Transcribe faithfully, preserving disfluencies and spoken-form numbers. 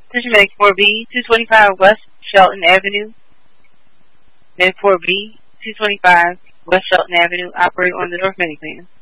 Attention Medic four B, two twenty-five West Shelton Avenue. Medic four B, two twenty-five West Shelton Avenue, operate on the North Medic van.